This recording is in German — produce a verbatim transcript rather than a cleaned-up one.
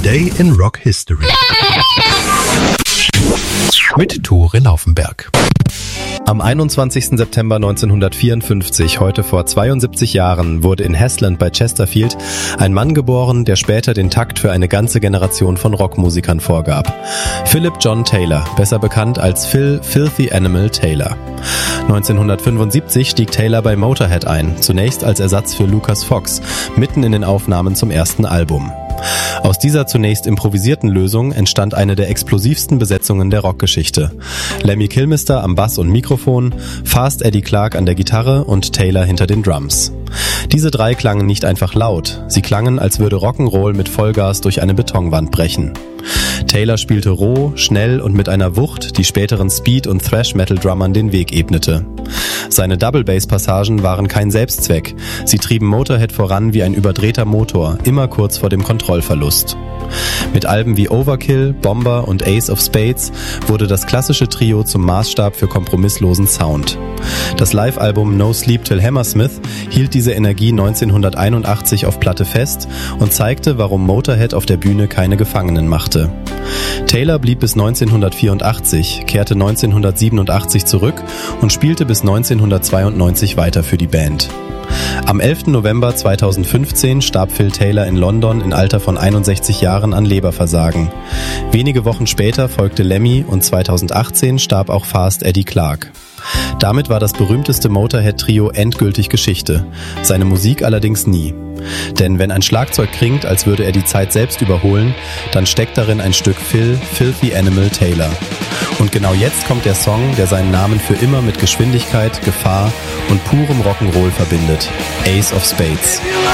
Today in Rock History. Mit Tore Laufenberg. Am einundzwanzigsten September neunzehnhundertvierundfünfzig, heute vor zweiundsiebzig Jahren, wurde in Hasland bei Chesterfield ein Mann geboren, der später den Takt für eine ganze Generation von Rockmusikern vorgab. Philip John Taylor, besser bekannt als Phil Filthy Animal Taylor. neunzehnhundertfünfundsiebzig stieg Taylor bei Motorhead ein, zunächst als Ersatz für Lucas Fox, mitten in den Aufnahmen zum ersten Album. Aus dieser zunächst improvisierten Lösung entstand eine der explosivsten Besetzungen der Rockgeschichte. Lemmy Kilmister am Bass und Mikrofon, Fast Eddie Clarke an der Gitarre und Taylor hinter den Drums. Diese drei klangen nicht einfach laut, sie klangen, als würde Rock'n'Roll mit Vollgas durch eine Betonwand brechen. Taylor spielte roh, schnell und mit einer Wucht, die späteren Speed- und Thrash-Metal-Drummern den Weg ebnete. Seine Double-Bass-Passagen waren kein Selbstzweck, sie trieben Motorhead voran wie ein überdrehter Motor, immer kurz vor dem Kontrollverlust. Mit Alben wie Overkill, Bomber und Ace of Spades wurde das klassische Trio zum Maßstab für kompromisslosen Sound. Das Live-Album No Sleep Till Hammersmith hielt diese Energie neunzehnhunderteinundachtzig auf Platte fest und zeigte, warum Motorhead auf der Bühne keine Gefangenen machte. Taylor blieb bis neunzehnhundertvierundachtzig, kehrte neunzehnhundertsiebenundachtzig zurück und spielte bis neunzehnhundertzweiundneunzig weiter für die Band. Am elften November zweitausendfünfzehn starb Phil Taylor in London im Alter von einundsechzig Jahren an Leberversagen. Wenige Wochen später folgte Lemmy und zweitausendachtzehn starb auch Fast Eddie Clarke. Damit war das berühmteste Motorhead-Trio endgültig Geschichte, seine Musik allerdings nie. Denn wenn ein Schlagzeug klingt, als würde er die Zeit selbst überholen, dann steckt darin ein Stück Phil Filthy Animal Taylor. Und genau jetzt kommt der Song, der seinen Namen für immer mit Geschwindigkeit, Gefahr und purem Rock'n'Roll verbindet: Ace of Spades.